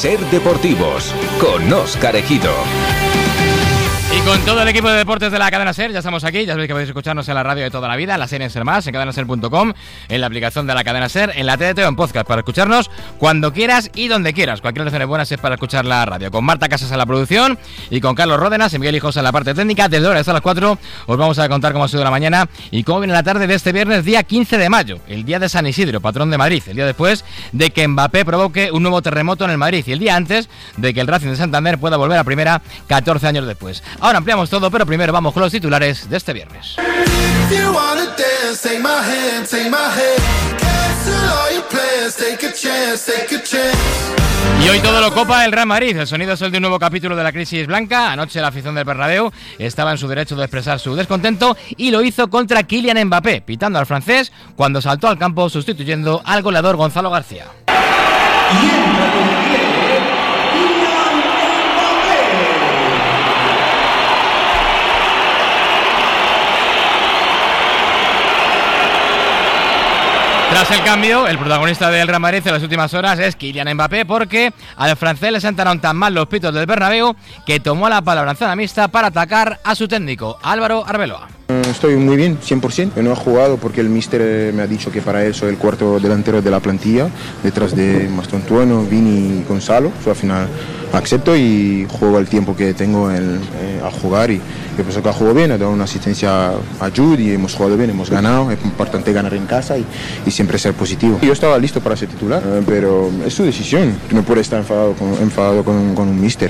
Ser Deportivos, con Óscar Ejido. Y con todo el equipo de deportes de la cadena SER, ya estamos aquí. Ya sabéis que podéis escucharnos en la radio de toda la vida, en la SER, en SER+, en cadenaser.com, en la aplicación de la cadena SER, en la TDT o en podcast, para escucharnos cuando quieras y donde quieras. Cualquier lección es buena es para escuchar la radio. Con Marta Casas en la producción y con Carlos Ródenas y Miguel Hijosa en la parte técnica. Desde ahora hasta las 4 os vamos a contar cómo ha sido la mañana y cómo viene la tarde de este viernes, día 15 de mayo, el día de San Isidro, patrón de Madrid, el día después de que Mbappé provoque un nuevo terremoto en el Madrid y el día antes de que el Racing de Santander pueda volver a primera 14 años después. Ahora ampliamos todo, pero primero vamos con los titulares de este viernes. Y hoy todo lo copa el Real Madrid. El sonido es el de un nuevo capítulo de la crisis blanca. Anoche la afición del Bernabéu estaba en su derecho de expresar su descontento y lo hizo contra Kylian Mbappé, pitando al francés cuando saltó al campo sustituyendo al goleador Gonzalo García. Tras el cambio, el protagonista del Real Madrid en las últimas horas es Kylian Mbappé, porque al francés le sentaron tan mal los pitos del Bernabéu que tomó la palabra en zona mixta para atacar a su técnico, Álvaro Arbeloa. Estoy muy bien, 100%. Yo no he jugado porque el míster me ha dicho que para él soy el cuarto delantero de la plantilla, detrás de Mastrotuono, Vini y Gonzalo. Al final acepto y juego el tiempo que tengo a jugar y yo pienso que ha jugado bien, ha dado una asistencia a Jude y hemos jugado bien, hemos ganado. Es importante ganar en casa y siempre ser positivo. Yo estaba listo para ser titular, pero es su decisión. No puede estar enfadado con un míster.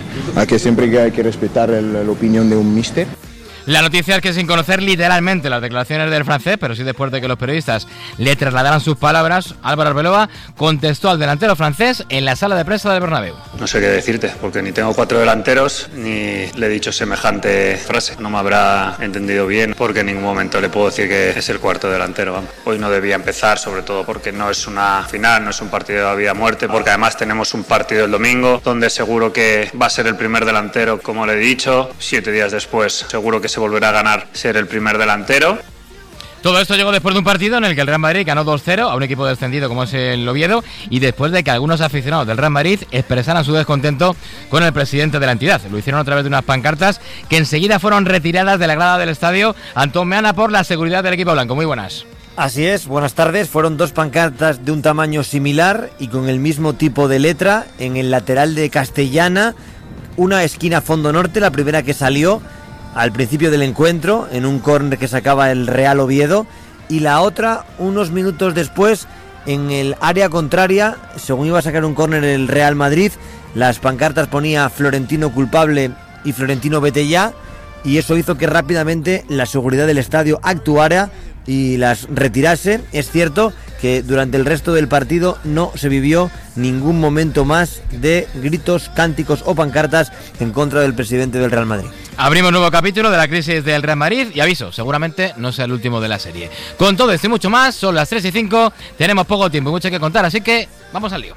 Hay que respetar la opinión de un míster. La noticia es que sin conocer literalmente las declaraciones del francés, pero sí después de que los periodistas le trasladaran sus palabras, Álvaro Arbeloa contestó al delantero francés en la sala de prensa del Bernabéu. No sé qué decirte, porque ni tengo 4 delanteros, ni le he dicho semejante frase. No me habrá entendido bien, porque en ningún momento le puedo decir que es el cuarto delantero. Vamos. Hoy no debía empezar, sobre todo porque no es una final, no es un partido de vida o muerte, porque además tenemos un partido el domingo, donde seguro que va a ser el primer delantero, como le he dicho. 7 días después, seguro que se volverá a ganar ser el primer delantero. Todo esto llegó después de un partido en el que el Real Madrid ganó 2-0 a un equipo descendido como es el Oviedo y después de que algunos aficionados del Real Madrid expresaran su descontento con el presidente de la entidad. Lo hicieron a través de unas pancartas que enseguida fueron retiradas de la grada del estadio. Antón Meana por la seguridad del equipo blanco. Muy buenas. Así es, buenas tardes. Fueron 2 pancartas de un tamaño similar y con el mismo tipo de letra en el lateral de Castellana, una esquina fondo norte, la primera que salió al principio del encuentro, en un córner que sacaba el Real Oviedo, y la otra unos minutos después en el área contraria, según iba a sacar un córner el Real Madrid. Las pancartas ponía Florentino culpable y Florentino vete ya, y eso hizo que rápidamente la seguridad del estadio actuara y las retirase. Es cierto que durante el resto del partido no se vivió ningún momento más de gritos, cánticos o pancartas en contra del presidente del Real Madrid. Abrimos nuevo capítulo de la crisis del Real Madrid y aviso, seguramente no sea el último de la serie. Con todo esto y mucho más, son las 3:05, tenemos poco tiempo y mucho que contar, así que vamos al lío.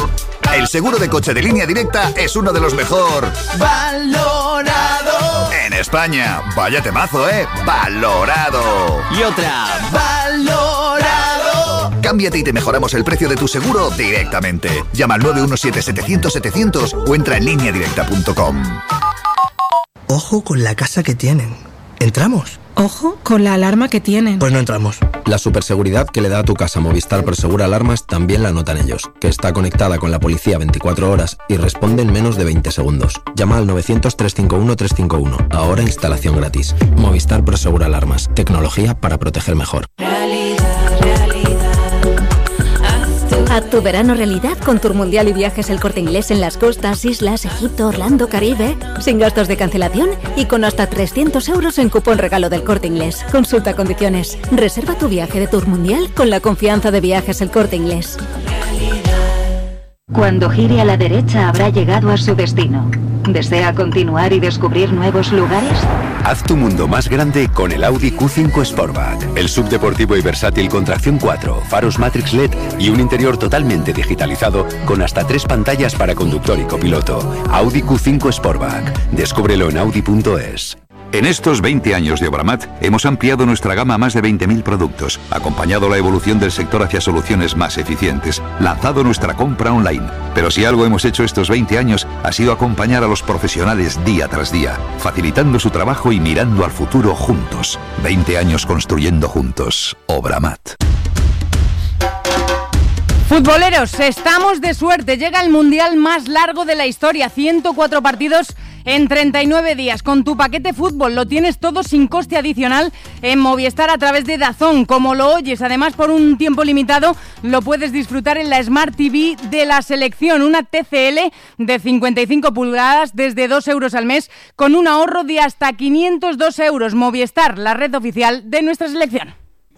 El seguro de coche de Línea Directa es uno de los mejor valorado en España. Vaya temazo, ¿eh? Valorado. Y otra, valorado. Cámbiate y te mejoramos el precio de tu seguro directamente. Llama al 917-700-700 o entra en lineadirecta.com. Ojo con la casa que tienen. ¿Entramos? Ojo con la alarma que tienen. Pues no entramos. La superseguridad que le da a tu casa Movistar Prosegur Alarmas también la notan ellos, que está conectada con la policía 24 horas y responde en menos de 20 segundos. Llama al 900-351-351. Ahora instalación gratis. Movistar Prosegur Alarmas. Tecnología para proteger mejor. Haz tu verano realidad con Tour Mundial y Viajes El Corte Inglés en las costas, islas, Egipto, Orlando, Caribe, sin gastos de cancelación y con hasta 300 euros en cupón regalo del Corte Inglés. Consulta condiciones. Reserva tu viaje de Tour Mundial con la confianza de Viajes El Corte Inglés. Cuando gire a la derecha habrá llegado a su destino. ¿Desea continuar y descubrir nuevos lugares? Haz tu mundo más grande con el Audi Q5 Sportback. El subdeportivo y versátil con tracción 4, faros Matrix LED y un interior totalmente digitalizado con hasta 3 pantallas para conductor y copiloto. Audi Q5 Sportback. Descúbrelo en Audi.es. En estos 20 años de Obramat hemos ampliado nuestra gama a más de 20.000 productos, acompañado la evolución del sector hacia soluciones más eficientes, lanzado nuestra compra online. Pero si algo hemos hecho estos 20 años ha sido acompañar a los profesionales día tras día, facilitando su trabajo y mirando al futuro juntos. 20 años construyendo juntos. Obramat. Futboleros, estamos de suerte. Llega el mundial más largo de la historia, 104 partidos en 39 días. Con tu paquete fútbol lo tienes todo sin coste adicional en Movistar a través de DAZN, como lo oyes. Además, por un tiempo limitado lo puedes disfrutar en la Smart TV de la selección, una TCL de 55 pulgadas desde 2 euros al mes, con un ahorro de hasta 502 euros. Movistar, la red oficial de nuestra selección.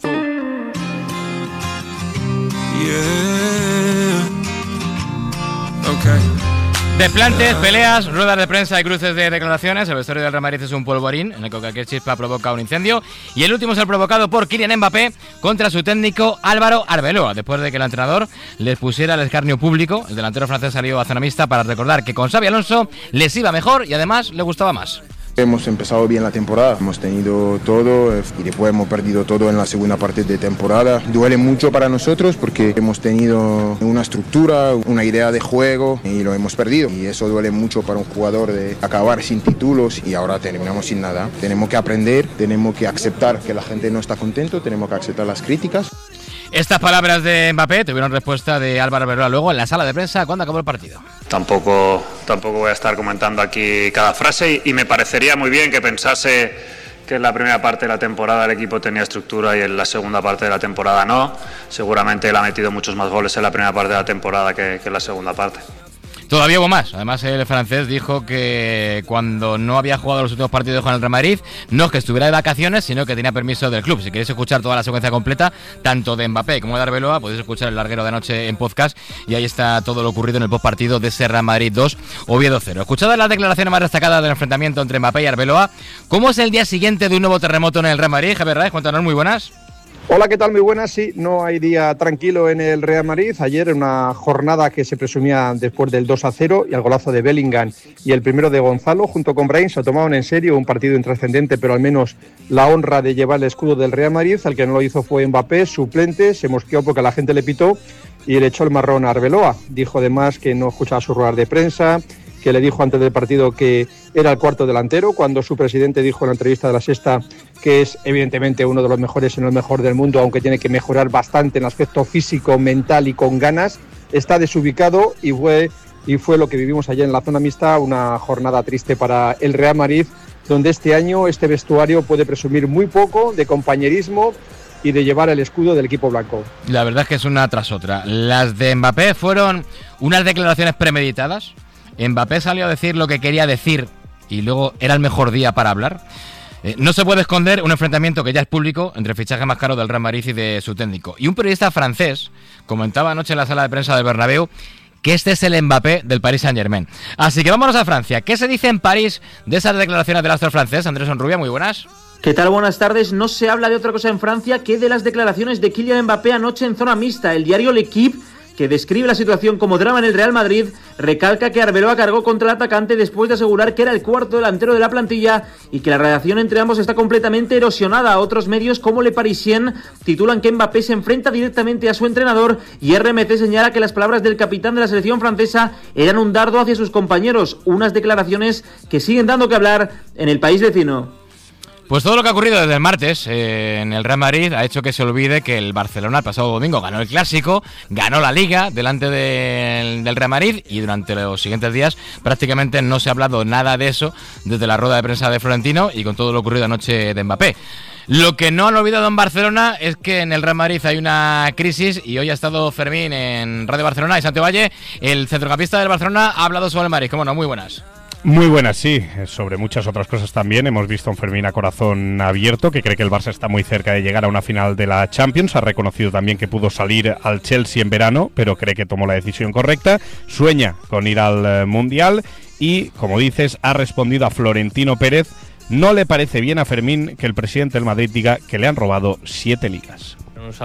Desplantes, peleas, ruedas de prensa y cruces de declaraciones. El vestuario del Real Madrid es un polvorín en el que cualquier chispa provoca un incendio. Y el último es el provocado por Kylian Mbappé contra su técnico Álvaro Arbeloa, después de que el entrenador les pusiera el escarnio público. El delantero francés salió a zona mixta para recordar que con Xabi Alonso les iba mejor y además le gustaba más. Hemos empezado bien la temporada, hemos tenido todo y después hemos perdido todo en la segunda parte de temporada. Duele mucho para nosotros porque hemos tenido una estructura, una idea de juego y lo hemos perdido. Y eso duele mucho para un jugador de acabar sin títulos y ahora terminamos sin nada. Tenemos que aprender, tenemos que aceptar que la gente no está contento, tenemos que aceptar las críticas. Estas palabras de Mbappé tuvieron respuesta de Álvaro Arbeloa luego en la sala de prensa cuando acabó el partido. Tampoco voy a estar comentando aquí cada frase y me parecería muy bien que pensase que en la primera parte de la temporada el equipo tenía estructura y en la segunda parte de la temporada no. Seguramente él ha metido muchos más goles en la primera parte de la temporada que en la segunda parte. Todavía hubo más. Además, el francés dijo que cuando no había jugado los últimos partidos con el Real Madrid, no es que estuviera de vacaciones, sino que tenía permiso del club. Si queréis escuchar toda la secuencia completa, tanto de Mbappé como de Arbeloa, podéis escuchar el larguero de anoche en podcast y ahí está todo lo ocurrido en el postpartido de ese Real Madrid 2, Oviedo 0. Escuchadas las declaraciones más destacadas del enfrentamiento entre Mbappé y Arbeloa, ¿cómo es el día siguiente de un nuevo terremoto en el Real Madrid? Javier Raez, cuéntanos, muy buenas. Hola, ¿qué tal? Muy buenas. Sí, no hay día tranquilo en el Real Madrid. Ayer, en una jornada que se presumía después del 2-0 y al golazo de Bellingham y el primero de Gonzalo, junto con Brahim, se tomaron en serio un partido intrascendente, pero al menos la honra de llevar el escudo del Real Madrid. Al que no lo hizo fue Mbappé, suplente, se mosqueó porque la gente le pitó y le echó el marrón a Arbeloa. Dijo además que no escuchaba sus ruedas de prensa, que le dijo antes del partido que era el cuarto delantero, cuando su presidente dijo en la entrevista de La Sexta que es evidentemente uno de los mejores, si no el mejor del mundo, aunque tiene que mejorar bastante en el aspecto físico, mental y con ganas. Está desubicado y fue lo que vivimos ayer en la zona mixta, una jornada triste para el Real Madrid, donde este año este vestuario puede presumir muy poco de compañerismo y de llevar el escudo del equipo blanco. La verdad es que es una tras otra. Las de Mbappé fueron unas declaraciones premeditadas. Mbappé salió a decir lo que quería decir y luego era el mejor día para hablar. No se puede esconder un enfrentamiento que ya es público entre el fichaje más caro del Real Madrid y de su técnico. Y un periodista francés comentaba anoche en la sala de prensa del Bernabéu que este es el Mbappé del Paris Saint-Germain. Así que vámonos a Francia. ¿Qué se dice en París de esas declaraciones del astro francés? Andrés Onrubia, muy buenas. ¿Qué tal? Buenas tardes. No se habla de otra cosa en Francia que de las declaraciones de Kylian Mbappé anoche en zona mixta. El diario L'Equipe, que describe la situación como drama en el Real Madrid, recalca que Arbeloa cargó contra el atacante después de asegurar que era el cuarto delantero de la plantilla y que la relación entre ambos está completamente erosionada. Otros medios como Le Parisien titulan que Mbappé se enfrenta directamente a su entrenador y RMC señala que las palabras del capitán de la selección francesa eran un dardo hacia sus compañeros, unas declaraciones que siguen dando que hablar en el país vecino. Pues todo lo que ha ocurrido desde el martes en el Real Madrid ha hecho que se olvide que el Barcelona el pasado domingo ganó el Clásico, ganó la Liga delante del Real Madrid y durante los siguientes días prácticamente no se ha hablado nada de eso desde la rueda de prensa de Florentino y con todo lo ocurrido anoche de Mbappé. Lo que no han olvidado en Barcelona es que en el Real Madrid hay una crisis y hoy ha estado Fermín en Radio Barcelona y Santiago Valle, el centrocampista del Barcelona, ha hablado sobre el Madrid. ¿Cómo no? Muy buenas. Muy buenas, sí. Sobre muchas otras cosas también. Hemos visto a un Fermín a corazón abierto que cree que el Barça está muy cerca de llegar a una final de la Champions. Ha reconocido también que pudo salir al Chelsea en verano, pero cree que tomó la decisión correcta. Sueña con ir al Mundial y, como dices, ha respondido a Florentino Pérez. No le parece bien a Fermín que el presidente del Madrid diga que le han robado 7 ligas.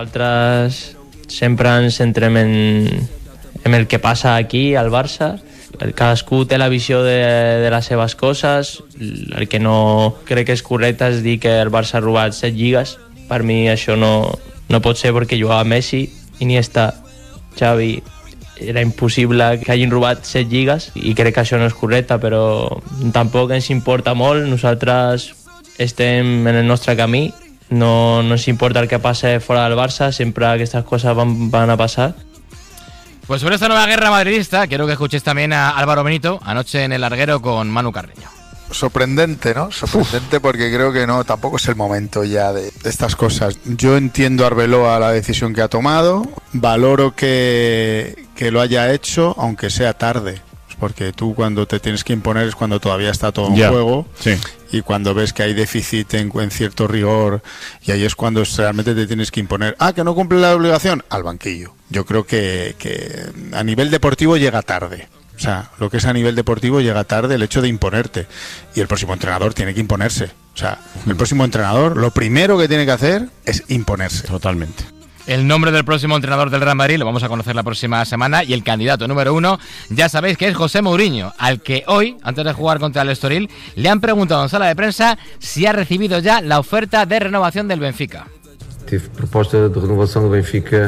Nosaltres sempre ens centrem en el que passa aquí al Barça cadascú té la visió de les seves coses. El que no crec que és correcte és dir que el Barça ha robat 7 lligues. Per mi això no pot ser, perquè jugava Messi, Iniesta, Xavi. Era impossible que hagin robat 7 lligues i crec que això no és correcte, però tampoc ens importa molt. Nosaltres estem en el nostre camí, no ens importa el que passe fora del Barça, sempre aquestes coses van a pasar. Pues sobre esta nueva guerra madridista, quiero que escuches también a Álvaro Benito anoche en el larguero con Manu Carreño. Sorprendente, ¿no? Sorprendente porque creo que no, tampoco es el momento ya de estas cosas. Yo entiendo a Arbeloa la decisión que ha tomado, valoro que lo haya hecho, aunque sea tarde. Porque tú cuando te tienes que imponer es cuando todavía está todo en juego, sí. Y cuando ves que hay déficit en cierto rigor, y ahí es cuando realmente te tienes que imponer. Que no cumple la obligación, al banquillo. Yo creo que a nivel deportivo llega tarde. O sea, lo que es a nivel deportivo llega tarde el hecho de imponerte. Y el próximo entrenador tiene que imponerse. O sea, el próximo entrenador lo primero que tiene que hacer es imponerse. Totalmente. El nombre del próximo entrenador del Real Madrid lo vamos a conocer la próxima semana, y el candidato número 1 ya sabéis que es José Mourinho, al que hoy, antes de jugar contra el Estoril, le han preguntado en sala de prensa si ha recibido ya la oferta de renovación del Benfica. Tive proposta de renovación del Benfica.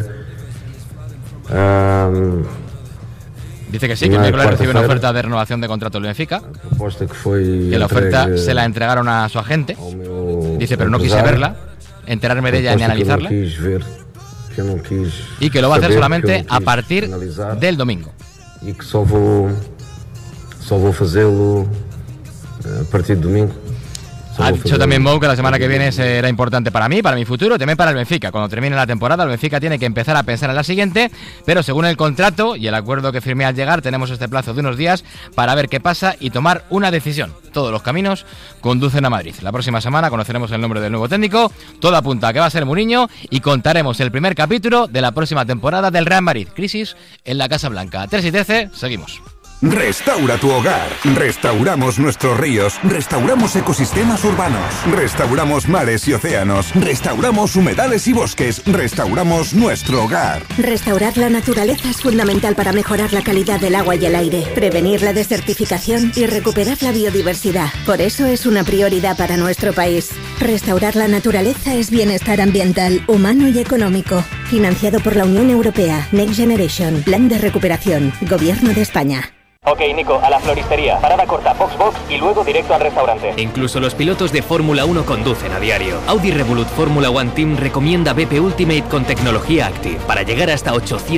Dice que sí, que el miércoles recibió una oferta de renovación de contrato del Benfica, que la oferta se la entregaron a su agente. Dice, pero no quise verla, enterarme de ella ni analizarla, y que lo va a hacer solamente a partir del domingo. Y que só vou fazê-lo a partir del domingo. Ha dicho también Mou que la semana que viene será importante para mí, para mi futuro y también para el Benfica. Cuando termine la temporada, el Benfica tiene que empezar a pensar en la siguiente, pero según el contrato y el acuerdo que firmé al llegar, tenemos este plazo de unos días para ver qué pasa y tomar una decisión. Todos los caminos conducen a Madrid. La próxima semana conoceremos el nombre del nuevo técnico, todo apunta a que va a ser Mourinho, y contaremos el primer capítulo de la próxima temporada del Real Madrid. Crisis en la Casa Blanca. 3 y 13, seguimos. Restaura tu hogar. Restauramos nuestros ríos. Restauramos ecosistemas urbanos. Restauramos mares y océanos. Restauramos humedales y bosques. Restauramos nuestro hogar. Restaurar la naturaleza es fundamental para mejorar la calidad del agua y el aire, prevenir la desertificación y recuperar la biodiversidad. Por eso es una prioridad para nuestro país. Restaurar la naturaleza es bienestar ambiental, humano y económico. Financiado por la Unión Europea. Next Generation. Plan de recuperación. Gobierno de España. Ok, Nico, a la floristería. Parada corta, box y luego directo al restaurante. Incluso los pilotos de Fórmula 1 conducen a diario. Audi Revolut Fórmula One Team recomienda BP Ultimate con tecnología Active para llegar hasta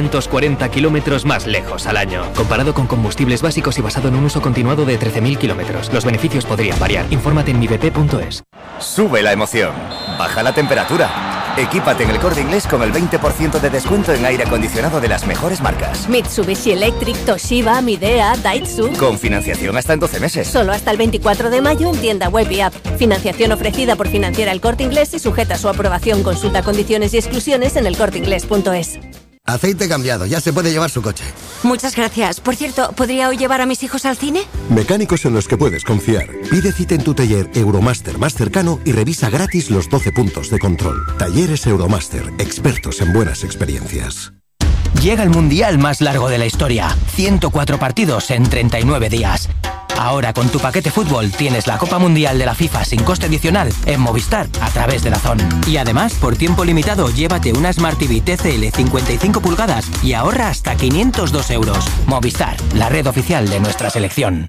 840 kilómetros más lejos al año. Comparado con combustibles básicos y basado en un uso continuado de 13.000 kilómetros. Los beneficios podrían variar. Infórmate en mibp.es. Sube la emoción. Baja la temperatura. Equípate en El Corte Inglés con el 20% de descuento en aire acondicionado de las mejores marcas. Mitsubishi Electric, Toshiba, Midea, Daihatsu. Con financiación hasta en 12 meses. Solo hasta el 24 de mayo en tienda web y app. Financiación ofrecida por Financiera El Corte Inglés y sujeta a su aprobación. Consulta condiciones y exclusiones en elcorteinglés.es. Aceite cambiado, ya se puede llevar su coche. Muchas gracias. Por cierto, ¿podría hoy llevar a mis hijos al cine? Mecánicos en los que puedes confiar. Pide cita en tu taller Euromaster más cercano y revisa gratis los 12 puntos de control. Talleres Euromaster, expertos en buenas experiencias. Llega el mundial más largo de la historia. 104 partidos en 39 días. Ahora con tu paquete fútbol tienes la Copa Mundial de la FIFA sin coste adicional en Movistar a través de DAZN. Y además, por tiempo limitado, llévate una Smart TV TCL 55 pulgadas y ahorra hasta 502 euros. Movistar, la red oficial de nuestra selección.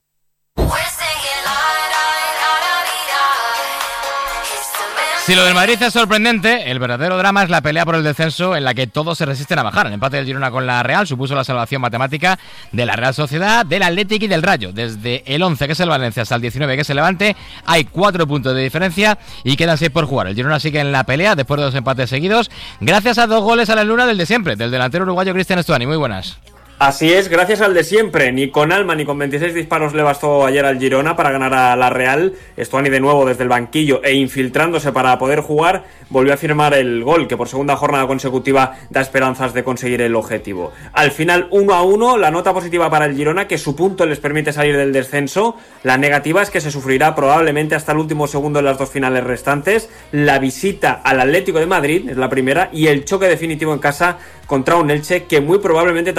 Si lo del Madrid es sorprendente, el verdadero drama es la pelea por el descenso, en la que todos se resisten a bajar. El empate del Girona con la Real supuso la salvación matemática de la Real Sociedad, del Athletic y del Rayo. Desde el 11, que es el Valencia, hasta el 19, que es el Levante, hay 4 puntos de diferencia y quedan 6 por jugar. El Girona sigue en la pelea después de 2 empates seguidos, gracias a 2 goles a la luna del de siempre, del delantero uruguayo Cristian Stuani. Muy buenas. Así es, gracias al de siempre. Ni con alma ni con 26 disparos le bastó ayer al Girona para ganar a la Real. Stuani de nuevo desde el banquillo e infiltrándose para poder jugar, volvió a firmar el gol que por segunda jornada consecutiva da esperanzas de conseguir el objetivo. Al final 1-1, la nota positiva para el Girona, que su punto les permite salir del descenso. La negativa es que se sufrirá probablemente hasta el último segundo en las 2 finales restantes. La visita al Atlético de Madrid es la primera y el choque definitivo en casa contra un Elche que muy probablemente también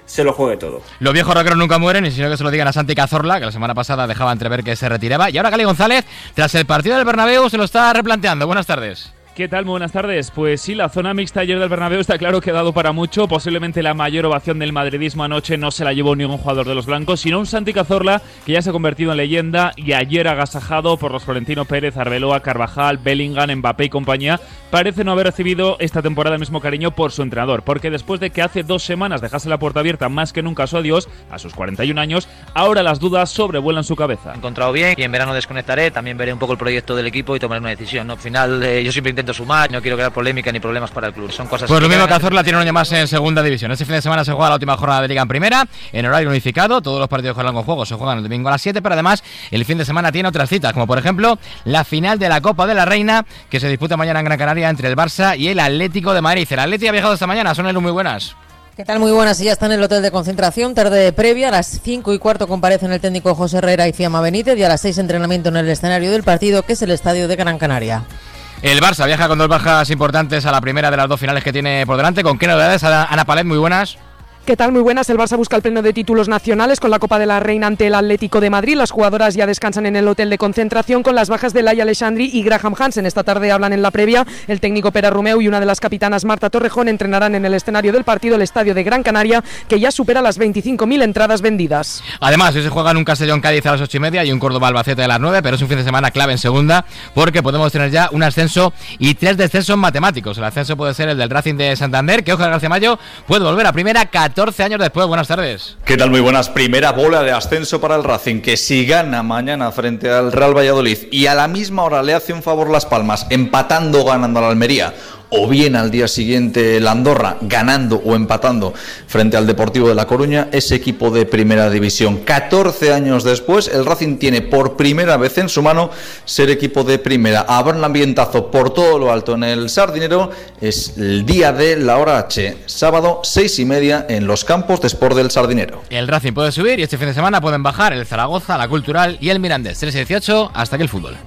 se lo juegue todo. Los viejos rockeros nunca mueren, y si no que se lo digan a Santi Cazorla, que la semana pasada dejaba entrever que se retiraba. Y ahora Gali González, tras el partido del Bernabéu, se lo está replanteando. Buenas tardes. ¿Qué tal? Muy buenas tardes. Pues sí, la zona mixta ayer del Bernabéu está claro que ha dado para mucho. Posiblemente la mayor ovación del madridismo anoche no se la llevó ningún jugador de los blancos, sino un Santi Cazorla que ya se ha convertido en leyenda y ayer agasajado por los Florentino Pérez, Arbeloa, Carvajal, Bellingham, Mbappé y compañía. Parece no haber recibido esta temporada el mismo cariño por su entrenador, porque después de que hace 2 semanas dejase la puerta abierta más que nunca a su adiós, a sus 41 años, ahora las dudas sobrevuelan su cabeza. Me he encontrado bien y en verano desconectaré, también veré un poco el proyecto del equipo y tomaré una decisión, ¿no? Al final yo siempre intento sumar, no quiero crear polémica ni problemas para el club, son cosas pues que... lo mismo que Cazorla tiene un año más en segunda división. Este fin de semana se juega la última jornada de Liga en primera, en horario unificado, todos los partidos con largo juego se juegan el domingo a las 7, pero además el fin de semana tiene otras citas, como por ejemplo la final de la Copa de la Reina, que se disputa mañana en Gran Canaria entre el Barça y el Atlético de Madrid. El Atleti ha viajado esta mañana, son muy buenas. ¿Qué tal? Muy buenas, y ya está en el hotel de concentración, tarde previa, a las 5:15 comparecen el técnico José Herrera y Fiamma Benítez, y a las 6 entrenamiento en el escenario del partido, que es el estadio de Gran Canaria. El Barça viaja con 2 bajas importantes a la primera de las 2 finales que tiene por delante. ¿Con qué novedades? Ana Palet, muy buenas. ¿Qué tal? Muy buenas. El Barça busca el pleno de títulos nacionales con la Copa de la Reina ante el Atlético de Madrid. Las jugadoras ya descansan en el hotel de concentración con las bajas de Laia Alexandri y Graham Hansen. Esta tarde hablan en la previa. El técnico Pere Romeu y una de las capitanas Marta Torrejón entrenarán en el escenario del partido, el estadio de Gran Canaria, que ya supera las 25.000 entradas vendidas. Además, hoy se juegan un Castellón-Cádiz a las 8:30 y un Córdoba-Albacete a las 9, pero es un fin de semana clave en segunda porque podemos tener ya un ascenso y 3 descensos matemáticos. El ascenso puede ser el del Racing de Santander, que Óscar García Mayo puede volver a primera 14 años después. Buenas tardes. ¿Qué tal? Muy buenas. Primera bola de ascenso para el Racing, que si gana mañana frente al Real Valladolid y a la misma hora le hace un favor Las Palmas, empatando o ganando a la Almería, o bien al día siguiente la Andorra, ganando o empatando frente al Deportivo de La Coruña, es equipo de primera división. 14 años después, el Racing tiene por primera vez en su mano ser equipo de primera. Habrá un ambientazo por todo lo alto en el Sardinero. Es el día de la hora H, sábado 6:30 en los campos de Sport del Sardinero. El Racing puede subir y este fin de semana pueden bajar el Zaragoza, la Cultural y el Mirandés. 3-18, hasta aquí el fútbol.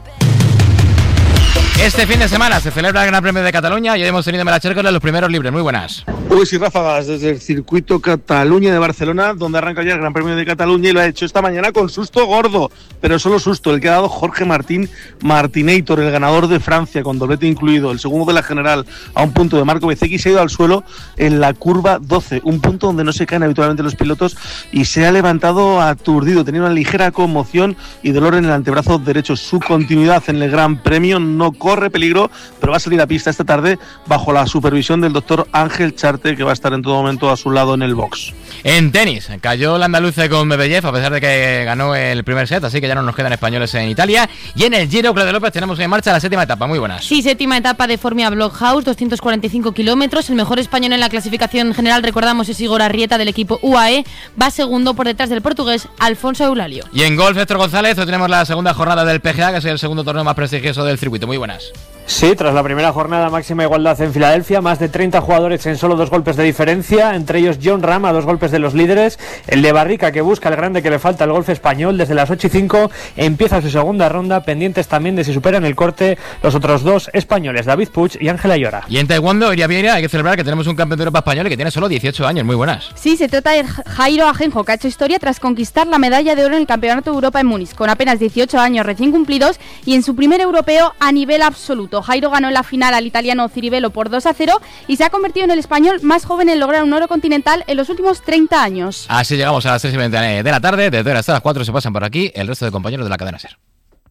Este fin de semana se celebra el Gran Premio de Cataluña y hoy hemos tenido Melachércoles los primeros libres. Muy buenas. Uy, y ráfagas desde el circuito Cataluña de Barcelona, donde arranca ya el Gran Premio de Cataluña, y lo ha hecho esta mañana con susto gordo, pero solo susto, el que ha dado Jorge Martín Martinator, el ganador de Francia, con doblete incluido, el segundo de la general, a un punto de Marco Bezzecchi, se ha ido al suelo en la curva 12, un punto donde no se caen habitualmente los pilotos, y se ha levantado aturdido, tenía una ligera conmoción y dolor en el antebrazo derecho. Su continuidad en el Gran Premio no corre peligro, pero va a salir a pista esta tarde bajo la supervisión del doctor Ángel Charte, que va a estar en todo momento a su lado en el box. En tenis, cayó el andaluce con Medvedev a pesar de que ganó el primer set, así que ya no nos quedan españoles en Italia. Y en el Giro, Claudia López, tenemos en marcha la 7ª etapa. Muy buenas. Sí, 7ª etapa de Formia Blockhouse, 245 kilómetros. El mejor español en la clasificación general, recordamos, es Igor Arrieta del equipo UAE. Va segundo por detrás del portugués Alfonso Eulalio. Y en golf, Héctor González, hoy tenemos la segunda jornada del PGA, que es el segundo torneo más prestigioso del circuito. Muy buenas. Sí, tras la primera jornada, máxima igualdad en Filadelfia, más de 30 jugadores en solo 2 golpes de diferencia, entre ellos John Ram a 2 golpes de los líderes, el de Barrica, que busca el grande que le falta al golf español. Desde las 8:05 empieza su segunda ronda, pendientes también de si superan el corte los otros 2 españoles, David Puig y Ángela Llora. Y en Taekwondo, Iria Vieira, hay que celebrar que tenemos un campeón de Europa español y que tiene solo 18 años. Muy buenas. Sí, se trata de Jairo Ajenjo, que ha hecho historia tras conquistar la medalla de oro en el Campeonato de Europa en Múnich, con apenas 18 años recién cumplidos y en su primer europeo a nivel absoluto. Jairo ganó en la final al italiano Ciribello por 2-0 y se ha convertido en el español más joven en lograr un oro continental en los últimos 30 años. Así llegamos a las 3:20 de la tarde, desde hasta las 4 se pasan por aquí el resto de compañeros de la cadena SER.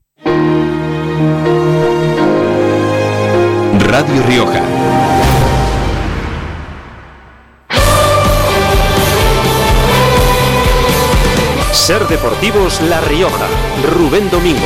Radio Rioja. SER Deportivos La Rioja, Rubén Domingos.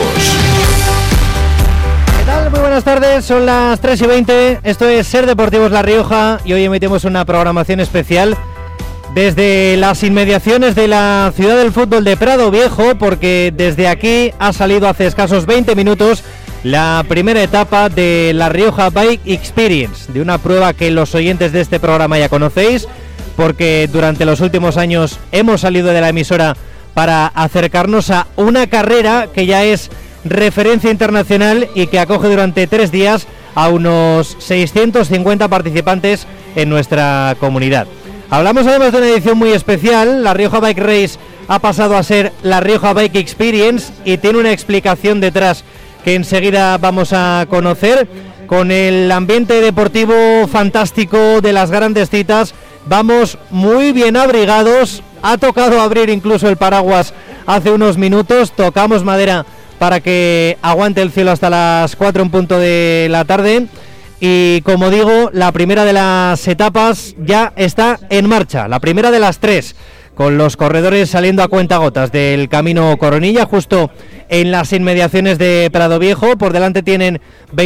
¿Qué tal? Muy buenas tardes, son las 3:20, esto es SER Deportivos La Rioja y hoy emitimos una programación especial desde las inmediaciones de la ciudad del fútbol de Prado Viejo, porque desde aquí ha salido hace escasos 20 minutos la primera etapa de La Rioja Bike Experience, de una prueba que los oyentes de este programa ya conocéis, porque durante los últimos años hemos salido de la emisora para acercarnos a una carrera que ya es referencia internacional y que acoge durante 3 días a unos 650 participantes en nuestra comunidad. Hablamos además de una edición muy especial. La Rioja Bike Race ha pasado a ser la Rioja Bike Experience y tiene una explicación detrás que enseguida vamos a conocer. Con el ambiente deportivo fantástico de las grandes citas, vamos muy bien abrigados. Ha tocado abrir incluso el paraguas hace unos minutos. Tocamos madera para que aguante el cielo hasta las 4 en punto de la tarde. Y como digo, la primera de las etapas ya está en marcha, la primera de las 3, con los corredores saliendo a cuentagotas del Camino Coronilla, justo en las inmediaciones de Prado Viejo. Por delante tienen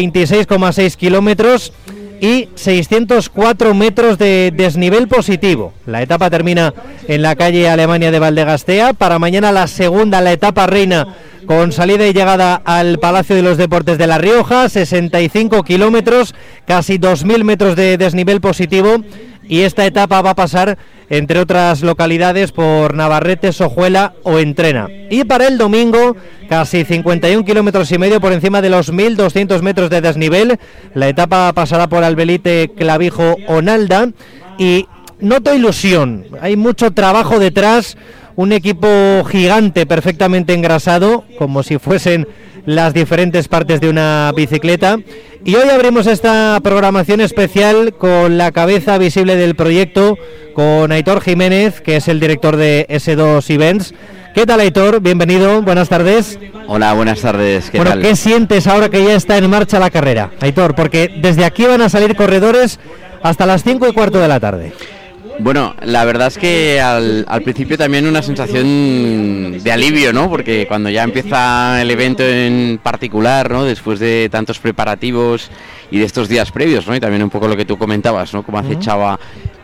26,6 kilómetros y 604 metros de desnivel positivo. La etapa termina en la calle Alemania de Valdegastea. Para mañana la segunda, la etapa reina, con salida y llegada al Palacio de los Deportes de La Rioja, 65 kilómetros, casi 2.000 metros de desnivel positivo, y esta etapa va a pasar, entre otras localidades, por Navarrete, Sojuela o Entrena. Y para el domingo, casi 51 kilómetros y medio por encima de los 1.200 metros de desnivel. La etapa pasará por Albelite, Clavijo o Nalda, y noto ilusión, hay mucho trabajo detrás. Un equipo gigante, perfectamente engrasado, como si fuesen las diferentes partes de una bicicleta. Y hoy abrimos esta programación especial con la cabeza visible del proyecto, con Aitor Jiménez, que es el director de S2 Events. ¿Qué tal, Aitor? Bienvenido, buenas tardes. Hola, buenas tardes. ¿Qué tal? ¿Qué sientes ahora que ya está en marcha la carrera, Aitor? Porque desde aquí van a salir corredores hasta las 5:15 de la tarde. Bueno, la verdad es que al principio también una sensación de alivio, ¿no? Porque cuando ya empieza el evento en particular, ¿no? Después de tantos preparativos y de estos días previos, ¿no? Y también un poco lo que tú comentabas, ¿no? Cómo acechaba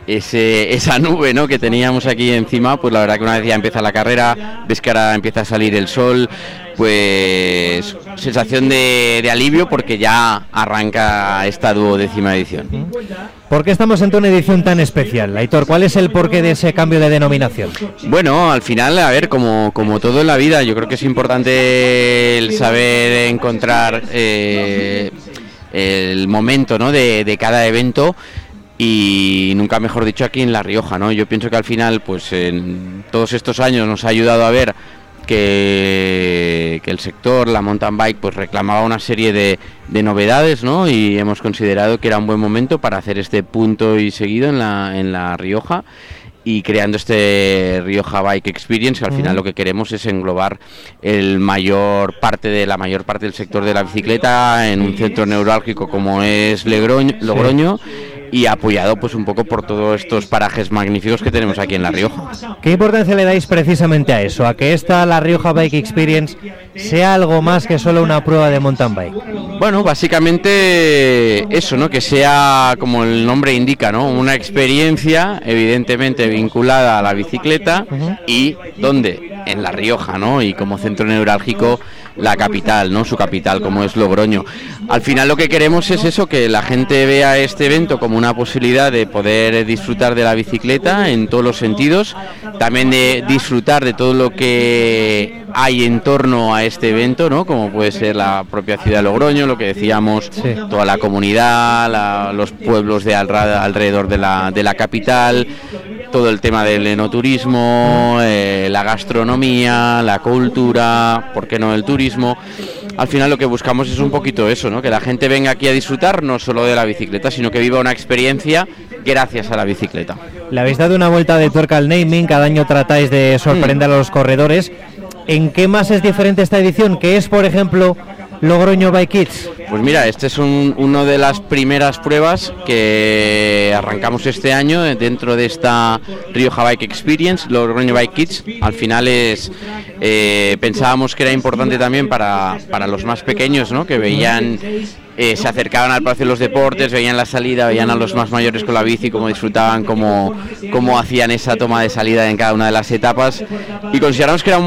esa nube, ¿no? Que teníamos aquí encima, pues la verdad que una vez ya empieza la carrera, ves que ahora empieza a salir el sol, pues sensación de alivio porque ya arranca esta 12ª edición. ¿Por qué estamos ante una edición tan especial, Aitor? ¿Cuál es el porqué de ese cambio de denominación? Bueno, al final, a ver, como todo en la vida, yo creo que es importante el saber encontrar el momento, ¿no? de cada evento. Y nunca mejor dicho aquí en La Rioja, ¿no? Yo pienso que al final, pues en todos estos años nos ha ayudado a ver que el sector, la mountain bike, pues reclamaba una serie de novedades, ¿no? Y hemos considerado que era un buen momento para hacer este punto y seguido en la Rioja, y creando este Rioja Bike Experience, que al final lo que queremos es englobar la mayor parte del sector de la bicicleta en un centro neurálgico como es Logroño. Y apoyado pues un poco por todos estos parajes magníficos que tenemos aquí en La Rioja. ¿Qué importancia le dais precisamente a eso? A que esta La Rioja Bike Experience sea algo más que solo una prueba de mountain bike. Bueno, básicamente eso, ¿no? Que sea, como el nombre indica, ¿no? Una experiencia evidentemente vinculada a la bicicleta. Y ¿dónde? En La Rioja, ¿no? Y como centro neurálgico, la capital, ¿no? Su capital, como es Logroño. Al final lo que queremos es eso, que la gente vea este evento como una posibilidad de poder disfrutar de la bicicleta en todos los sentidos, también de disfrutar de todo lo que hay en torno a este evento, ¿no? Como puede ser la propia ciudad de Logroño, lo que decíamos, toda la comunidad, los pueblos de alrededor de la capital, todo el tema del enoturismo, la gastronomía, la cultura, ¿por qué no el turismo? Al final lo que buscamos es un poquito eso, ¿no? Que la gente venga aquí a disfrutar no solo de la bicicleta, sino que viva una experiencia gracias a la bicicleta. Le habéis dado una vuelta de tuerca al naming, cada año tratáis de sorprender a los corredores. ¿En qué más es diferente esta edición? ¿Qué es, por ejemplo, Logroño Bike Kids? Pues mira, este es uno de las primeras pruebas que arrancamos este año dentro de esta Rioja Bike Experience, Logroño Bike Kids. Al final pensábamos que era importante también para los más pequeños, ¿no? Que veían, se acercaban al Palacio de los Deportes, veían la salida, veían a los más mayores con la bici, cómo disfrutaban, cómo hacían esa toma de salida en cada una de las etapas, y consideramos que era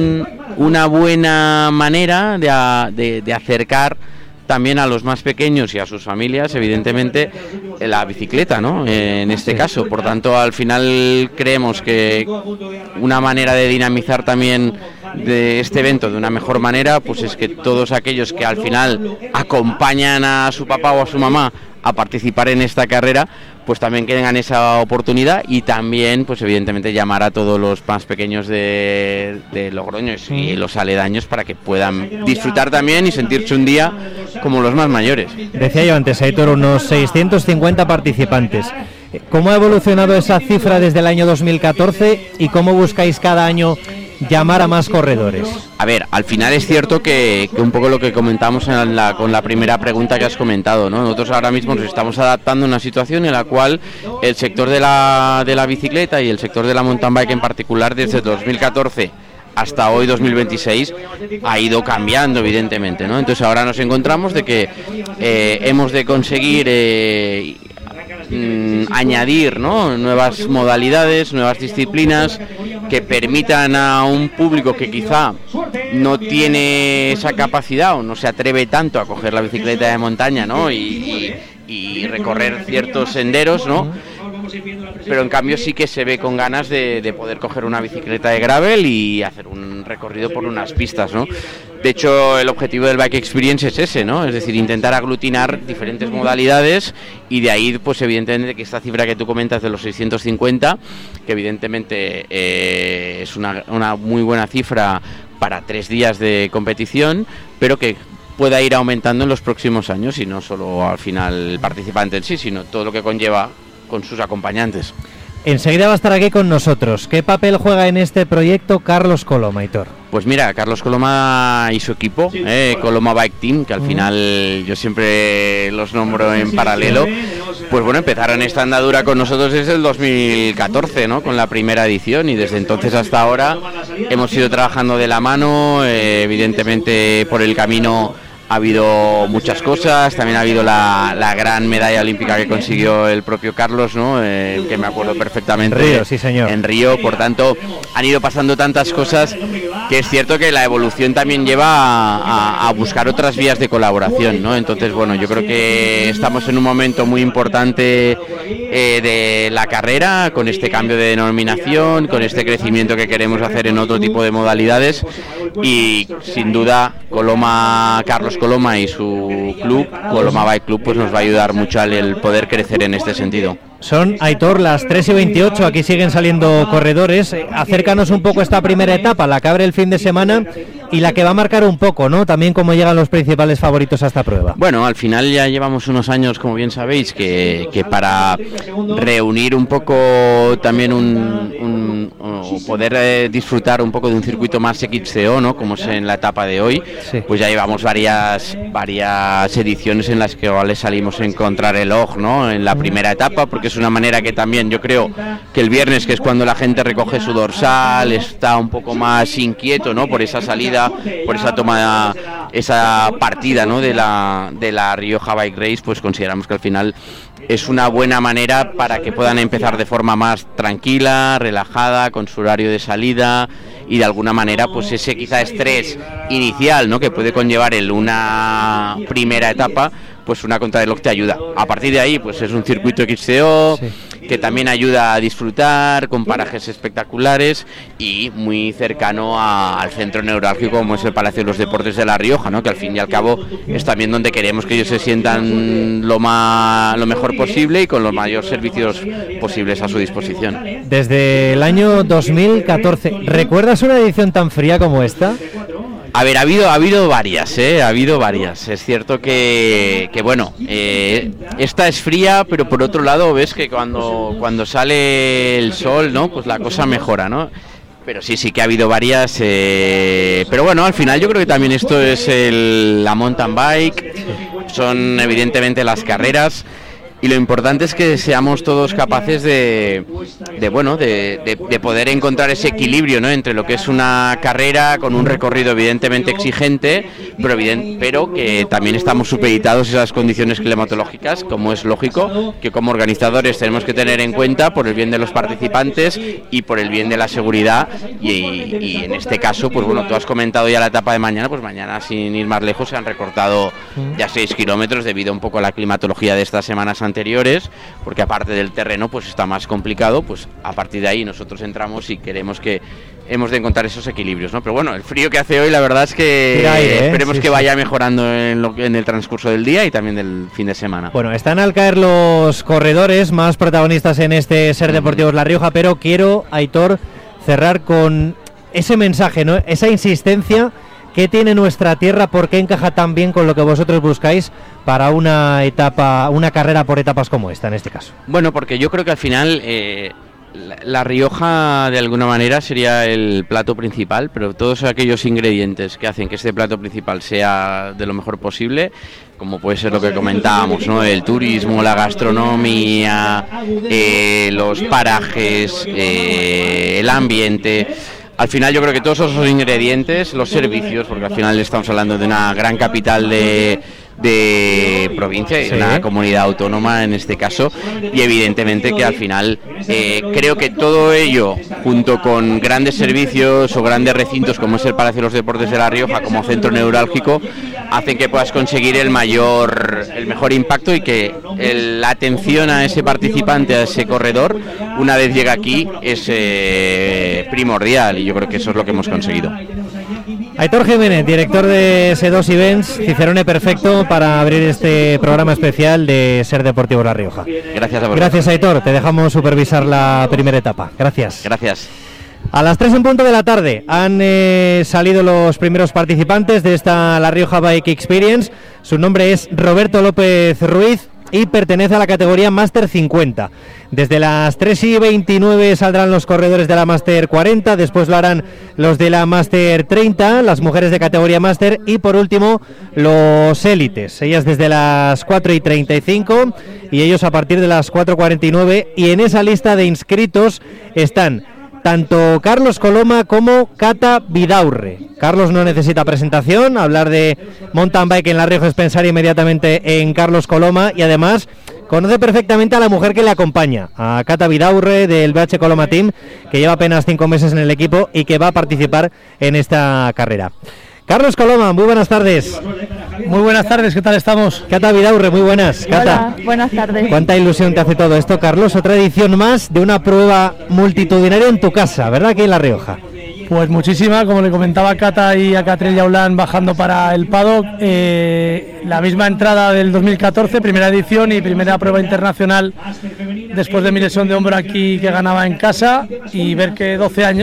una buena manera de acercar también a los más pequeños y a sus familias, evidentemente, la bicicleta, ¿no? En este caso. Por tanto, al final creemos que una manera de dinamizar también de este evento de una mejor manera, pues es que todos aquellos que al final acompañan a su papá o a su mamá a participar en esta carrera, pues también que tengan esa oportunidad, y también pues evidentemente llamar a todos los más pequeños de Logroño y los aledaños para que puedan disfrutar también y sentirse un día como los más mayores. Decía yo antes, Aitor, unos 650 participantes. ¿Cómo ha evolucionado esa cifra desde el año 2014 y cómo buscáis cada año llamar a más corredores? A ver, al final es cierto que un poco lo que comentamos con la primera pregunta que has comentado, ¿no? Nosotros ahora mismo nos estamos adaptando a una situación en la cual el sector de la bicicleta y el sector de la mountain bike en particular, desde 2014 hasta hoy 2026 ha ido cambiando, evidentemente, ¿no? Entonces ahora nos encontramos de que hemos de conseguir añadir, ¿no?, nuevas modalidades, nuevas disciplinas que permitan a un público que quizá no tiene esa capacidad o no se atreve tanto a coger la bicicleta de montaña, ¿no?, y recorrer ciertos senderos, ¿no?, pero en cambio sí que se ve con ganas de poder coger una bicicleta de gravel y hacer un recorrido por unas pistas, ¿no? De hecho, el objetivo del Bike Experience es ese, ¿no? Es decir, intentar aglutinar diferentes modalidades, y de ahí, pues evidentemente, que esta cifra que tú comentas de los 650, que evidentemente es una muy buena cifra para 3 días de competición, pero que pueda ir aumentando en los próximos años, y no solo al final el participante en sí, sino todo lo que conlleva con sus acompañantes. Enseguida va a estar aquí con nosotros. ¿Qué papel juega en este proyecto Carlos Coloma, Aitor? Pues mira, Carlos Coloma y su equipo, Coloma Bike Team, que al final yo siempre los nombro en paralelo, pues bueno, empezaron esta andadura con nosotros desde el 2014, ¿no?, con la primera edición, y desde entonces hasta ahora hemos ido trabajando de la mano. Evidentemente por el camino ha habido muchas cosas, también ha habido la gran medalla olímpica que consiguió el propio Carlos, ¿no?, que me acuerdo perfectamente. Río, sí señor. En Río, por tanto, han ido pasando tantas cosas que es cierto que la evolución también lleva a buscar otras vías de colaboración, ¿no? Entonces, bueno, yo creo que estamos en un momento muy importante de la carrera, con este cambio de denominación, con este crecimiento que queremos hacer en otro tipo de modalidades, y sin duda Carlos Coloma y su club, Coloma Bike Club, pues nos va a ayudar mucho al poder crecer en este sentido. Son, Aitor, las 3:28, aquí siguen saliendo corredores. Acércanos un poco esta primera etapa, la que abre el fin de semana y la que va a marcar un poco, ¿no?, también cómo llegan los principales favoritos a esta prueba. Bueno, al final ya llevamos unos años, como bien sabéis, que para reunir un poco también poder disfrutar un poco de un circuito más XCO, ¿no?, como es en la etapa de hoy, sí, pues ya llevamos varias ediciones en las que salimos a encontrar el OG, ¿no?, en la primera etapa, porque es una manera que también yo creo que el viernes, que es cuando la gente recoge su dorsal, está un poco más inquieto, ¿no?, por esa salida, por esa toma, esa partida, ¿no?, de la Rioja Bike Race, pues consideramos que al final es una buena manera para que puedan empezar de forma más tranquila, relajada, con su horario de salida, y de alguna manera pues ese quizá estrés inicial, ¿no?, que puede conllevar una primera etapa, pues una contrarreloj te ayuda. A partir de ahí, pues es un circuito XCO, sí, que también ayuda a disfrutar, con parajes espectaculares y muy cercano al centro neurálgico como es el Palacio de los Deportes de La Rioja, ¿no?, que al fin y al cabo es también donde queremos que ellos se sientan lo mejor posible y con los mayores servicios posibles a su disposición. Desde el año 2014, ¿recuerdas una edición tan fría como esta? A ver, ha habido varias, ha habido varias. Es cierto que bueno, esta es fría, pero por otro lado ves que cuando sale el sol, ¿no?, pues la cosa mejora, ¿no? Pero sí que ha habido varias, pero bueno, al final yo creo que también esto es la mountain bike, son evidentemente las carreras. Y lo importante es que seamos todos capaces de poder encontrar ese equilibrio, ¿no?, entre lo que es una carrera con un recorrido evidentemente exigente, pero que también estamos supeditados a esas condiciones climatológicas, como es lógico, que como organizadores tenemos que tener en cuenta por el bien de los participantes y por el bien de la seguridad. Y en este caso, pues bueno, tú has comentado ya la etapa de mañana, pues mañana, sin ir más lejos, se han recortado ya 6 kilómetros debido un poco a la climatología de estas Semanas Santas anteriores, porque aparte del terreno pues está más complicado, pues a partir de ahí nosotros entramos y queremos que hemos de encontrar esos equilibrios, ¿no? Pero bueno, el frío que hace hoy la verdad es que esperemos que vaya mejorando en el transcurso del día y también del fin de semana. Bueno, están al caer los corredores más protagonistas en este Ser Deportivos La Rioja, pero quiero, Aitor, cerrar con ese mensaje, ¿no? Esa insistencia que tiene nuestra tierra, porque encaja tan bien con lo que vosotros buscáis para una carrera por etapas como esta, en este caso. Bueno, porque yo creo que al final La Rioja de alguna manera sería el plato principal, pero todos aquellos ingredientes que hacen que este plato principal sea de lo mejor posible, como puede ser lo que comentábamos, ¿no? El turismo, la gastronomía, los parajes, el ambiente. Al final yo creo que todos esos ingredientes, los servicios, porque al final estamos hablando de una gran capital de provincia y una comunidad autónoma en este caso, y evidentemente que al final creo que todo ello, junto con grandes servicios o grandes recintos como es el Palacio de los Deportes de La Rioja como centro neurálgico, hacen que puedas conseguir el mejor impacto y que la atención a ese participante, a ese corredor, una vez llega aquí es primordial, y yo creo que eso es lo que hemos conseguido. Aitor Jiménez, director de S2 Events, Cicerone perfecto para abrir este programa especial de Ser Deportivo La Rioja. Gracias a vosotros. Gracias, Aitor, te dejamos supervisar la primera etapa. Gracias. Gracias. A las 3 en punto de la tarde han salido los primeros participantes de esta La Rioja Bike Experience. Su nombre es Roberto López Ruiz y pertenece a la categoría Máster 50. Desde las 3:29 saldrán los corredores de la Máster 40, después lo harán los de la Máster 30, las mujeres de categoría Máster, y por último los élites, ellas desde las 4:35 y ellos a partir de las 4:49, y en esa lista de inscritos están tanto Carlos Coloma como Cata Vidaurre. Carlos no necesita presentación, hablar de mountain bike en La Rioja es pensar inmediatamente en Carlos Coloma, y además conoce perfectamente a la mujer que le acompaña, a Cata Vidaurre del BH Coloma Team, que lleva apenas 5 meses en el equipo y que va a participar en esta carrera. Carlos Coloma, muy buenas tardes. Muy buenas tardes, ¿qué tal estamos? Cata Vidaurre, muy buenas. Cata, hola, buenas tardes. ¿Cuánta ilusión te hace todo esto, Carlos? Otra edición más de una prueba multitudinaria en tu casa, ¿verdad? Aquí en La Rioja. Pues muchísima, como le comentaba a Cata y a Catril Yaulán bajando para el paddock, la misma entrada del 2014, primera edición y primera prueba internacional después de mi lesión de hombro aquí que ganaba en casa, y ver que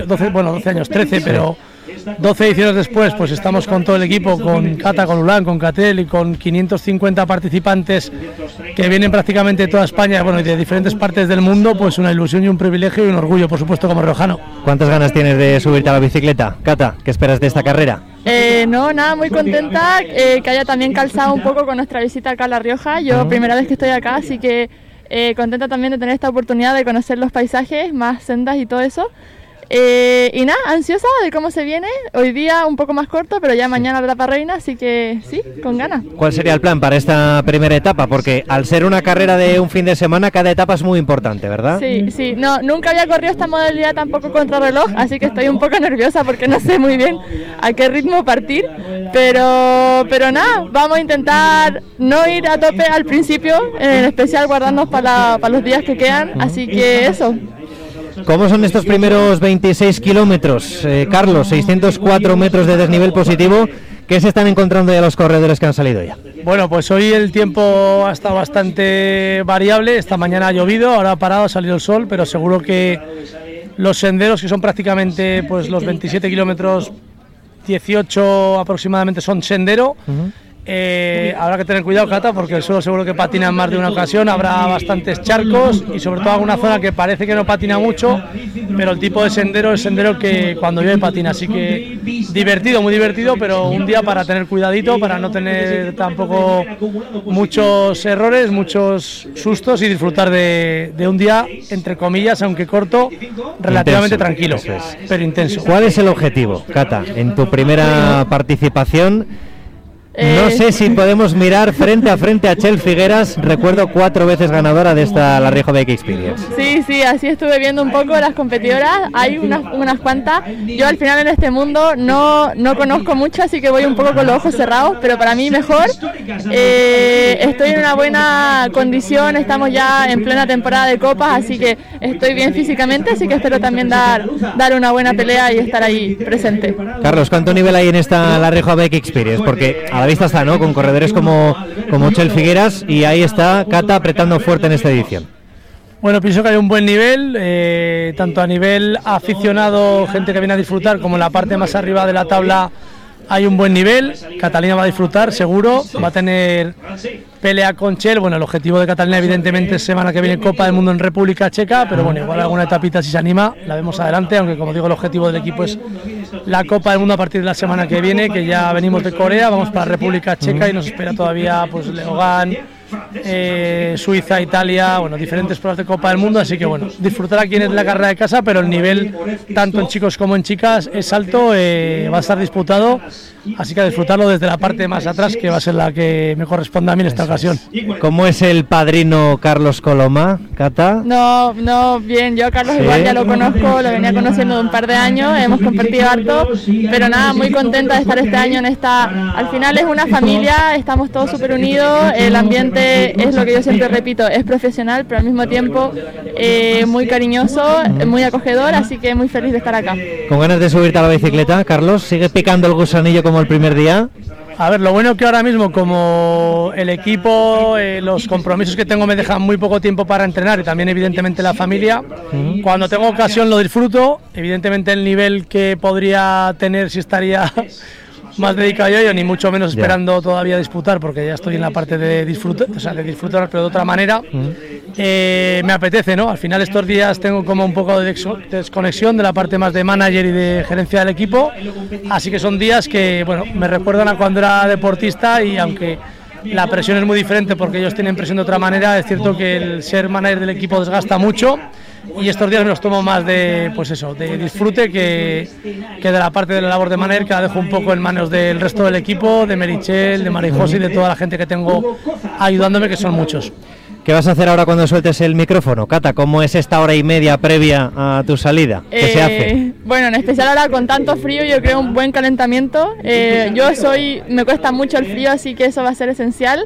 13, pero 12 ediciones después, pues estamos con todo el equipo, con Cata, con Ulán, con Catel y con 550 participantes que vienen prácticamente de toda España, bueno, y de diferentes partes del mundo, pues una ilusión y un privilegio y un orgullo, por supuesto, como riojano. ¿Cuántas ganas tienes de subirte a la bicicleta, Cata? ¿Qué esperas de esta carrera? No, nada, muy contenta que haya también calzado un poco con nuestra visita acá a La Rioja. Yo primera vez que estoy acá, así que contenta también de tener esta oportunidad de conocer los paisajes, más sendas y todo eso. Y nada, ansiosa de cómo se viene. Hoy día un poco más corto, pero ya mañana la etapa reina, así que sí, con ganas. ¿Cuál sería el plan para esta primera etapa? Porque al ser una carrera de un fin de semana, cada etapa es muy importante, ¿verdad? Sí, no, nunca había corrido esta modalidad tampoco contra reloj, así que estoy un poco nerviosa porque no sé muy bien a qué ritmo partir, pero nada, vamos a intentar no ir a tope al principio, en especial guardarnos para los días que quedan, así que eso. ¿Cómo son estos primeros 26 kilómetros, Carlos? 604 metros de desnivel positivo. ¿Qué se están encontrando ya los corredores que han salido ya? Bueno, pues hoy el tiempo ha estado bastante variable. Esta mañana ha llovido, ahora ha parado, ha salido el sol, pero seguro que los senderos, que son prácticamente pues los 27 kilómetros, 18 aproximadamente son sendero. Habrá que tener cuidado, Cata, porque el suelo seguro que patina en más de una ocasión, habrá bastantes charcos y sobre todo alguna zona que parece que no patina mucho, pero el tipo de sendero es sendero que cuando llueve patina, así que divertido, muy divertido, pero un día para tener cuidadito, para no tener tampoco muchos errores, muchos sustos y disfrutar de un día, entre comillas, aunque corto, relativamente tranquilo, pero intenso. ¿Cuál es el objetivo, Cata, en tu primera participación? No sé si podemos mirar frente a frente a Chel Figueras, recuerdo 4 veces ganadora de esta La Rioja Bike Experience. Sí, así estuve viendo un poco las competidoras, hay unas cuantas. Yo al final en este mundo no conozco mucho, así que voy un poco con los ojos cerrados, pero para mí mejor. Estoy en una buena condición, estamos ya en plena temporada de copas, así que estoy bien físicamente, así que espero también dar una buena pelea y estar ahí presente. Carlos, ¿cuánto nivel hay en esta La Rioja Bike Experience? Porque a la vista está, ¿no? Con corredores como Chel Figueras, y ahí está Cata apretando fuerte en esta edición. Bueno, pienso que hay un buen nivel, tanto a nivel aficionado, gente que viene a disfrutar, como en la parte más arriba de la tabla hay un buen nivel. Catalina va a disfrutar, seguro, va a tener pelea con Chel. Bueno, el objetivo de Catalina evidentemente es semana que viene Copa del Mundo en República Checa, pero bueno, igual alguna etapita si se anima, la vemos adelante, aunque como digo, el objetivo del equipo es la Copa del Mundo a partir de la semana que viene, que ya venimos de Corea, vamos para República Checa y nos espera todavía pues Leogán, Suiza, Italia, bueno, diferentes pruebas de Copa del Mundo, así que bueno, disfrutar aquí en la carrera de casa, pero el nivel tanto en chicos como en chicas es alto, va a estar disputado, así que a disfrutarlo desde la parte más atrás, que va a ser la que me corresponde a mí en esta ocasión. ¿Cómo es el padrino Carlos Coloma, Cata? No, bien, yo a Carlos igual ya lo conozco, lo venía conociendo de un par de años, hemos compartido harto, pero nada, muy contenta de estar este año en esta, al final es una familia, estamos todos súper unidos, el ambiente es lo que yo siempre repito, es profesional, pero al mismo tiempo muy cariñoso, muy acogedor, así que muy feliz de estar acá. ¿Con ganas de subirte a la bicicleta, Carlos? ¿Sigue picando el gusanillo como el primer día? A ver, lo bueno que ahora mismo, como el equipo, los compromisos que tengo me dejan muy poco tiempo para entrenar, y también evidentemente la familia, cuando tengo ocasión lo disfruto. Evidentemente el nivel que podría tener si estaría más dedicado yo, ni mucho menos esperando todavía disputar, porque ya estoy en la parte de disfrutar, pero de otra manera. Me apetece, ¿no? Al final estos días tengo como un poco de desconexión de la parte más de manager y de gerencia del equipo, así que son días que, bueno, me recuerdan a cuando era deportista, y aunque la presión es muy diferente porque ellos tienen presión de otra manera, es cierto que el ser manager del equipo desgasta mucho, y estos días me los tomo más de, pues eso, de disfrute que de la parte de la labor de manager, que la dejo un poco en manos del resto del equipo, de Merichel, de María José y de toda la gente que tengo ayudándome, que son muchos. ¿Qué vas a hacer ahora cuando sueltes el micrófono, Cata? ¿Cómo es esta hora y media previa a tu salida? ¿Qué se hace? Bueno, en especial ahora con tanto frío, yo creo un buen calentamiento. Me cuesta mucho el frío, así que eso va a ser esencial.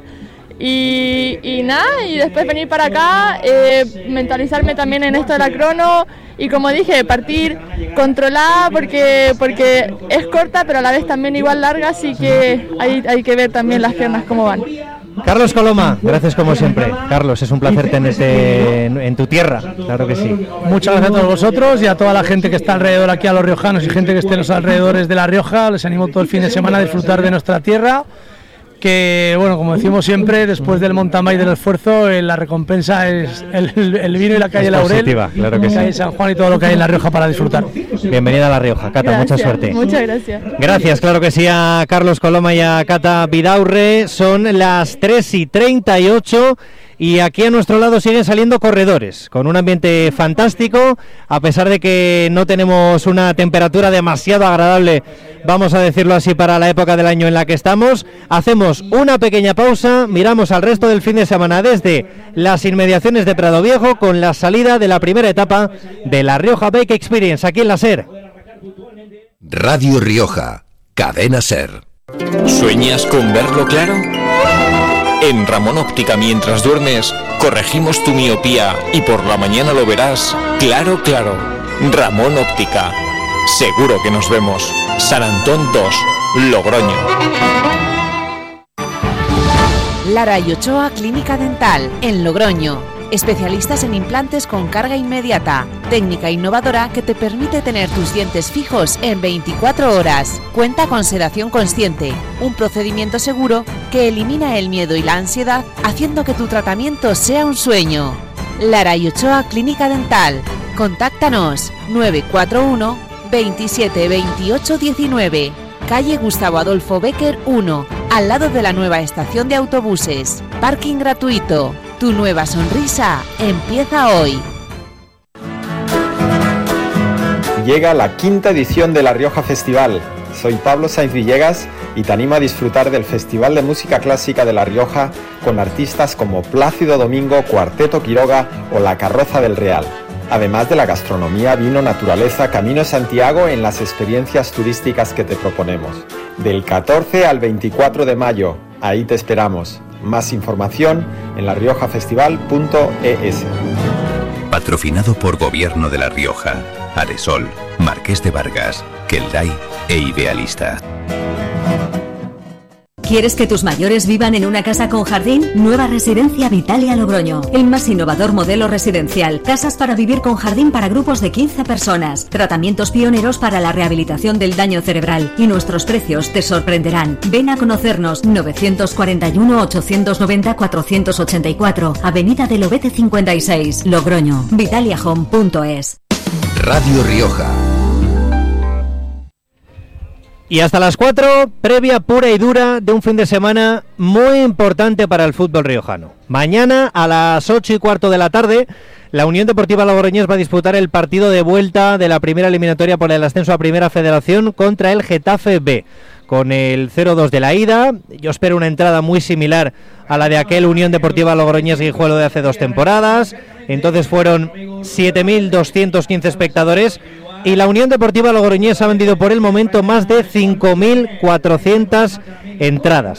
Y nada, y después venir para acá, mentalizarme también en esto de la crono, y como dije, partir controlada porque es corta, pero a la vez también igual larga, así que hay que ver también las piernas cómo van. Carlos Coloma, gracias como siempre. Carlos, es un placer tenerte en tu tierra, claro que sí. Muchas gracias a todos vosotros y a toda la gente que está alrededor aquí, a los riojanos y gente que esté en los alrededores de La Rioja. Les animo todo el fin de semana a disfrutar de nuestra tierra, que, bueno, como decimos siempre, después del mountain bike, del esfuerzo, la recompensa es el vino y la calle Laurel, claro que la calle San Juan y todo lo que hay en La Rioja para disfrutar. Bienvenida a La Rioja, Cata, gracias, mucha suerte. Muchas gracias. Gracias, claro que sí, a Carlos Coloma y a Cata Vidaurre. Son las 3:38 y aquí a nuestro lado siguen saliendo corredores, con un ambiente fantástico, a pesar de que no tenemos una temperatura demasiado agradable, vamos a decirlo así, para la época del año en la que estamos. Hacemos una pequeña pausa, miramos al resto del fin de semana desde las inmediaciones de Prado Viejo, con la salida de la primera etapa de La Rioja Bike Experience, aquí en la SER. Radio Rioja, Cadena SER. ¿Sueñas con verlo claro? En Ramón Óptica, mientras duermes, corregimos tu miopía y por la mañana lo verás claro, claro. Ramón Óptica. Seguro que nos vemos. San Antón 2, Logroño. Lara y Ochoa Clínica Dental, en Logroño. Especialistas en implantes con carga inmediata. Técnica innovadora que te permite tener tus dientes fijos en 24 horas. Cuenta con sedación consciente, un procedimiento seguro que elimina el miedo y la ansiedad, haciendo que tu tratamiento sea un sueño. Lara y Ochoa Clínica Dental. Contáctanos 941 27 28 19. Calle Gustavo Adolfo Bécquer 1, al lado de la nueva estación de autobuses. Parking gratuito. Tu nueva sonrisa empieza hoy. llega la 5ª edición de La Rioja Festival. Soy Pablo Sainz Villegas y te animo a disfrutar del Festival de Música Clásica de La Rioja con artistas como Plácido Domingo, Cuarteto Quiroga o La Carroza del Real. Además de la gastronomía, vino, naturaleza, Camino Santiago en las experiencias turísticas que te proponemos. Del 14 al 24 de mayo, ahí te esperamos. Más información en lariojafestival.es. Patrocinado por Gobierno de La Rioja, Aresol, Marqués de Vargas, Kelday e Idealista. ¿Quieres que tus mayores vivan en una casa con jardín? Nueva Residencia Vitalia Logroño. El más innovador modelo residencial. Casas para vivir con jardín para grupos de 15 personas. Tratamientos pioneros para la rehabilitación del daño cerebral. Y nuestros precios te sorprenderán. Ven a conocernos. 941-890-484. Avenida del Obete 56. Logroño. vitaliahome.es. Radio Rioja. Y hasta las 4, previa pura y dura de un fin de semana muy importante para el fútbol riojano. Mañana a las 8:15 de la tarde, la Unión Deportiva Logroñés va a disputar el partido de vuelta de la primera eliminatoria por el ascenso a Primera Federación contra el Getafe B. Con el 0-2 de la ida, yo espero una entrada muy similar a la de aquel Unión Deportiva Logroñés Guijuelo de hace 2 temporadas. Entonces fueron 7.215 espectadores. Y la Unión Deportiva Logroñés ha vendido por el momento más de 5.400 entradas.